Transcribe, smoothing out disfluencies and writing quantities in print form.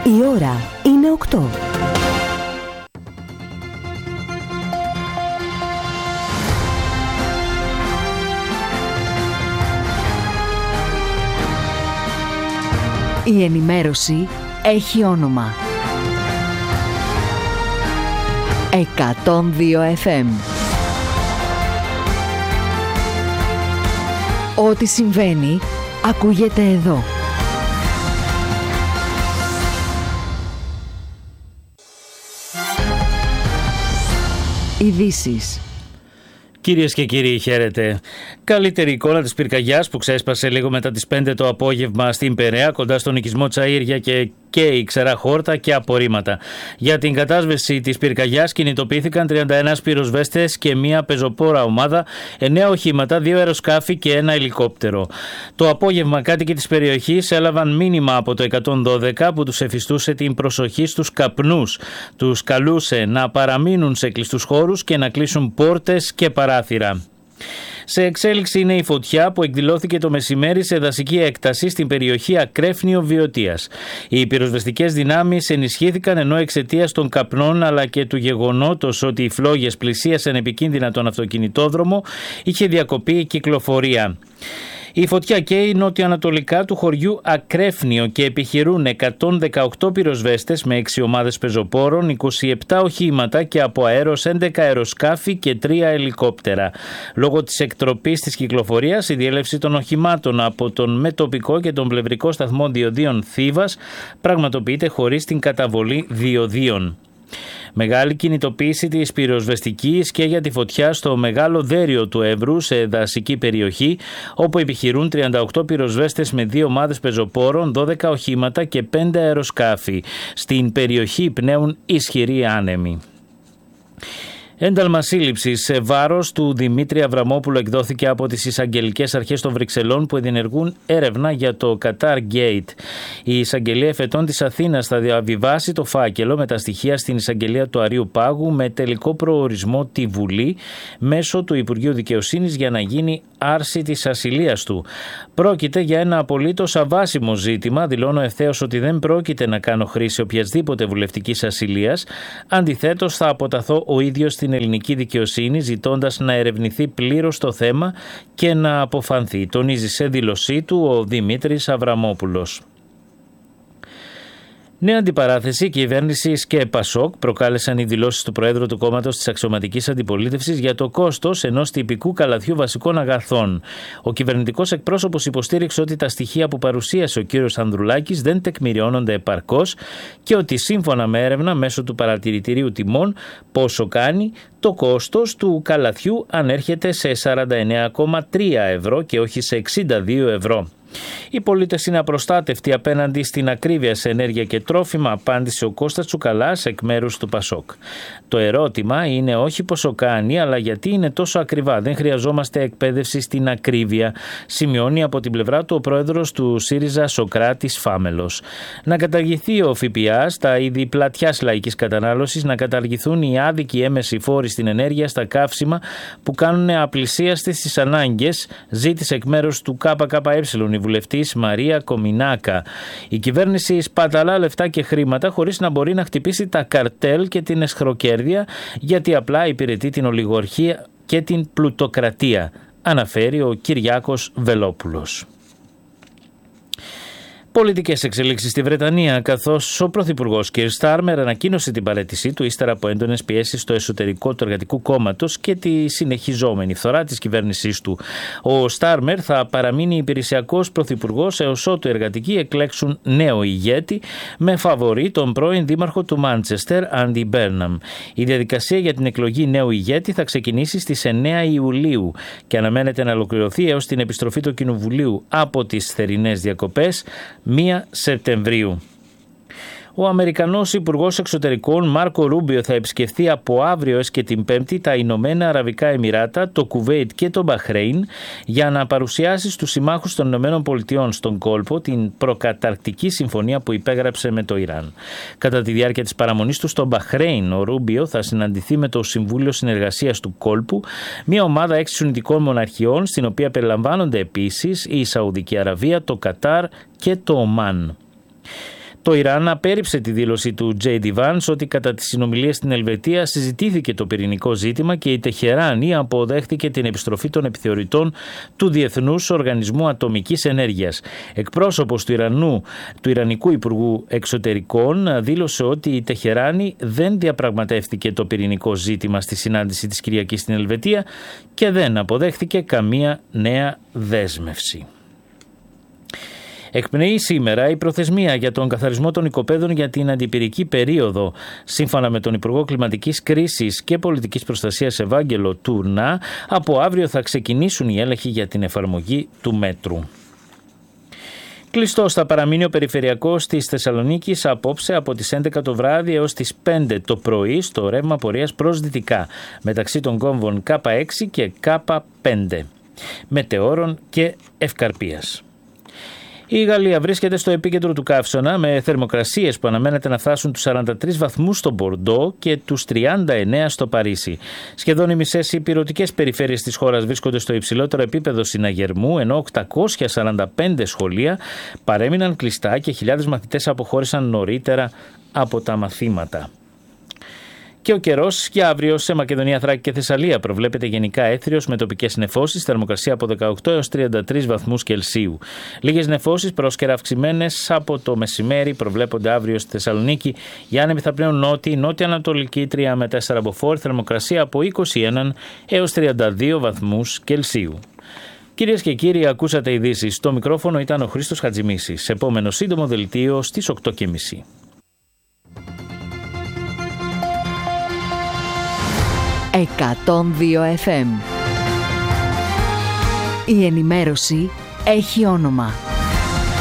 Η ώρα είναι 8. Η ενημέρωση έχει όνομα. 102 FM. Ό,τι συμβαίνει, ακούγεται εδώ. Ειδήσεις. Κυρίες και κύριοι, χαίρετε. Καλύτερη εικόνα της πυρκαγιάς που ξέσπασε λίγο μετά τις 5 το απόγευμα στην Περαία, κοντά στον οικισμό Τσαΐρια και η ξερά χόρτα και απορρίμματα. Για την κατάσβεση της πυρκαγιάς κινητοποιήθηκαν 31 πυροσβέστες και μία πεζοπόρα ομάδα, 9 οχήματα, 2 αεροσκάφη και 1 ελικόπτερο. Το απόγευμα κάτοικοι της περιοχής έλαβαν μήνυμα από το 112 που τους εφιστούσε την προσοχή στους καπνούς. Τους καλούσε να παραμείνουν σε κλειστούς χώρους και να κλείσουν πόρτες και παράθυρα. Σε εξέλιξη είναι η φωτιά που εκδηλώθηκε το μεσημέρι σε δασική έκταση στην περιοχή Ακρέφνιο Βιωτίας. Οι πυροσβεστικές δυνάμεις ενισχύθηκαν ενώ εξαιτίας των καπνών αλλά και του γεγονότος ότι οι φλόγες πλησίασαν επικίνδυνα τον αυτοκινητόδρομο είχε διακοπεί η κυκλοφορία. Η φωτιά καίει νότιο-ανατολικά του χωριού Ακρέφνιο και επιχειρούν 118 πυροσβέστες με 6 ομάδες πεζοπόρων, 27 οχήματα και από αέρος 11 αεροσκάφη και 3 ελικόπτερα. Λόγω της εκτροπής της κυκλοφορίας, η διέλευση των οχημάτων από τον μετοπικό και τον πλευρικό σταθμό διοδίων Θήβας πραγματοποιείται χωρίς την καταβολή διοδίων. Μεγάλη κινητοποίηση της πυροσβεστικής και για τη φωτιά στο μεγάλο δέριο του Εύρου σε δασική περιοχή, όπου επιχειρούν 38 πυροσβέστες με 2 ομάδες πεζοπόρων, 12 οχήματα και 5 αεροσκάφη. Στην περιοχή πνέουν ισχυροί άνεμοι. Ένταλμα σύλληψης σε βάρος του Δημήτρη Αβραμόπουλου εκδόθηκε από τις εισαγγελικές αρχές των Βρυξελών που διενεργούν έρευνα για το Qatar Gate. Η εισαγγελία εφετών της Αθήνας θα διαβιβάσει το φάκελο με τα στοιχεία στην εισαγγελία του Αρείου Πάγου με τελικό προορισμό τη Βουλή μέσω του Υπουργείου Δικαιοσύνης για να γίνει άρση της ασυλίας του. Πρόκειται για ένα απολύτως αβάσιμο ζήτημα. Δηλώνω ευθέως ότι δεν πρόκειται να κάνω χρήση οποιασδήποτε βουλευτικής ασυλίας. Αντιθέτως, θα αποταθώ ο ίδιος στην ελληνική δικαιοσύνη ζητώντας να ερευνηθεί πλήρως το θέμα και να αποφανθεί, τονίζει σε δήλωσή του ο Δημήτρης Αβραμόπουλος. Νέα αντιπαράθεση, κυβέρνηση και Πασόκ προκάλεσαν οι δηλώσεις του Προέδρου του κόμματος της αξιωματικής αντιπολίτευσης για το κόστος ενός τυπικού καλαθιού βασικών αγαθών. Ο κυβερνητικός εκπρόσωπος υποστήριξε ότι τα στοιχεία που παρουσίασε ο κύριος Ανδρουλάκης δεν τεκμηριώνονται επαρκώς και ότι σύμφωνα με έρευνα μέσω του παρατηρητηρίου τιμών πόσο κάνει, το κόστος του καλαθιού ανέρχεται σε 49,3 ευρώ και όχι σε 62 ευρώ. Οι πολίτες είναι απροστάτευτοι απέναντι στην ακρίβεια σε ενέργεια και τρόφιμα, απάντησε ο Κώστας Τσουκαλάς εκ μέρους του Πασόκ. Το ερώτημα είναι όχι πόσο κάνει, αλλά γιατί είναι τόσο ακριβά. Δεν χρειαζόμαστε εκπαίδευση στην ακρίβεια, σημειώνει από την πλευρά του ο πρόεδρος του ΣΥΡΙΖΑ Σοκράτης Φάμελος. Να καταργηθεί ο ΦΠΑ στα είδη πλατιάς λαϊκής κατανάλωσης, να καταργηθούν οι άδικοι έμμεσοι φόροι στην ενέργεια, στα καύσιμα που κάνουν απλησίαστες τις ανάγκες, ζήτησε εκ μέρους του ΚΚΕ η βουλευτής Μαρία Κομινάκα. Η κυβέρνηση σπαταλά λεφτά και χρήματα χωρίς να μπορεί να χτυπήσει τα καρτέλ και την εσχροκέρδεια, γιατί απλά υπηρετεί την ολιγορχία και την πλουτοκρατία, αναφέρει ο Κυριάκος Βελόπουλος. Πολιτικές εξελίξεις στη Βρετανία, καθώς ο Πρωθυπουργός Κιρ Στάρμερ ανακοίνωσε την παραίτησή του ύστερα από έντονες πιέσεις στο εσωτερικό του Εργατικού Κόμματος και τη συνεχιζόμενη φθορά της κυβέρνησής του. Ο Στάρμερ θα παραμείνει υπηρεσιακός πρωθυπουργός έως ότου οι εργατικοί εκλέξουν νέο ηγέτη με φαβορί τον πρώην δήμαρχο του Μάντσεστερ, Άντι Μπέρναμ. Η διαδικασία για την εκλογή νέου ηγέτη θα ξεκινήσει στις 9 Ιουλίου και αναμένεται να ολοκληρωθεί έως την επιστροφή του Κοινοβουλίου από τις θερινές διακοπές 1 Σεπτεμβρίου. Ο Αμερικανός Υπουργός Εξωτερικών Μάρκο Ρούμπιο θα επισκεφθεί από αύριο έως και την Πέμπτη τα Ηνωμένα Αραβικά Εμιράτα, το Κουβέιτ και το Μπαχρέιν για να παρουσιάσει στους συμμάχους των Ηνωμένων Πολιτειών στον κόλπο την προκαταρκτική συμφωνία που υπέγραψε με το Ιράν. Κατά τη διάρκεια της παραμονής του στο Μπαχρέιν, ο Ρούμπιο θα συναντηθεί με το Συμβούλιο Συνεργασίας του Κόλπου, μια ομάδα 6 σουννιτικών μοναρχιών, στην οποία περιλαμβάνονται επίσης η Σαουδική Αραβία, το Κατάρ και το Ομάν. Το Ιράν απέρριψε τη δήλωση του J.D. Vance ότι κατά τις συνομιλίες στην Ελβετία συζητήθηκε το πυρηνικό ζήτημα και η Τεχεράνη αποδέχτηκε την επιστροφή των επιθεωρητών του Διεθνούς Οργανισμού Ατομικής Ενέργειας. Εκπρόσωπος του Ιρανικού Υπουργού Εξωτερικών δήλωσε ότι η Τεχεράνη δεν διαπραγματεύτηκε το πυρηνικό ζήτημα στη συνάντηση της Κυριακής στην Ελβετία και δεν αποδέχτηκε καμία νέα δέσμευση. Εκπνέει σήμερα η προθεσμία για τον καθαρισμό των οικοπαίδων για την αντιπυρική περίοδο. Σύμφωνα με τον Υπουργό Κλιματικής Κρίσης και Πολιτικής Προστασίας Ευάγγελο Τούρνα, από αύριο θα ξεκινήσουν οι έλεγχοι για την εφαρμογή του μέτρου. Κλειστό θα παραμείνει ο περιφερειακός της Θεσσαλονίκης απόψε από τις 11 το βράδυ έως τις 5 το πρωί στο ρεύμα πορείας προς δυτικά, μεταξύ των κόμβων K6 και K5, Μετεώρων και Ευκαρπίας. Η Γαλλία βρίσκεται στο επίκεντρο του καύσωνα με θερμοκρασίες που αναμένεται να φτάσουν τους 43 βαθμούς στο Μπορντό και τους 39 στο Παρίσι. Σχεδόν οι μισές ηπειρωτικές περιφέρειες της χώρας βρίσκονται στο υψηλότερο επίπεδο συναγερμού, ενώ 845 σχολεία παρέμειναν κλειστά και χιλιάδες μαθητές αποχώρησαν νωρίτερα από τα μαθήματα. Και ο καιρός για αύριο σε Μακεδονία, Θράκη και Θεσσαλία προβλέπεται γενικά έθριος με τοπικές νεφώσεις, θερμοκρασία από 18 έως 33 βαθμούς Κελσίου. Λίγες νεφώσεις πρόσκαιρα αυξημένες από το μεσημέρι προβλέπονται αύριο στη Θεσσαλονίκη. Οι άνεμοι θα πνέουν νότια-ανατολική 3 με 4 μποφόρ, θερμοκρασία από 21 έως 32 βαθμούς Κελσίου. Κυρίες και κύριοι, ακούσατε ειδήσεις. Στο μικρόφωνο ήταν ο Χρήστος Χατζημίσης. Επόμενο σύντομο δελτίο στις 8:30. 102 FM. Η ενημέρωση έχει όνομα.